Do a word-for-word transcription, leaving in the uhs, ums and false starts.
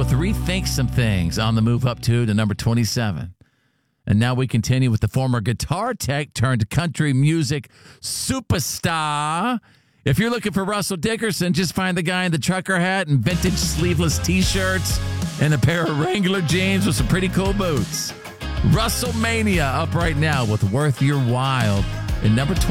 with Rethink Some Things on the move up to to number twenty-seven. And now we continue with the former guitar tech turned country music superstar. If you're looking for Russell Dickerson, just find the guy in the trucker hat and vintage sleeveless T-shirts and a pair of Wrangler jeans with some pretty cool boots. Russell Mania up right now with Worth Your While in number twenty.